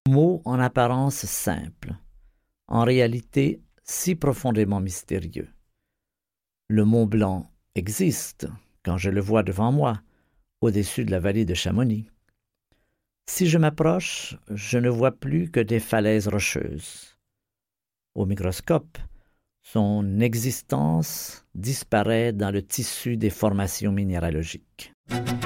Mot en apparence simple, en réalité si profondément mystérieux. Le Mont Blanc existe quand je le vois devant moi, au-dessus de la vallée de Chamonix. Si je m'approche, je ne vois plus que des falaises rocheuses. Au microscope, son existence disparaît dans le tissu des formations minéralogiques.